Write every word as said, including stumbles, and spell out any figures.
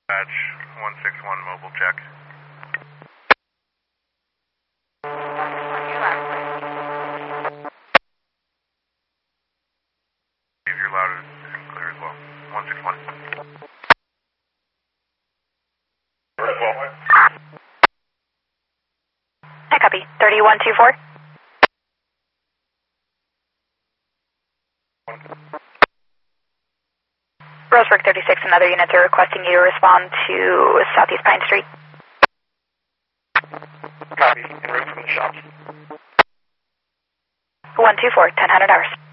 Badge one six one mobile check. If you're loud and clear as well. one six one. As well. I copy. thirty-one two four. Roseburg thirty-six and other units are requesting you to respond to Southeast Pine Street. Copy. En route from the shops. one two four, ten hundred hours.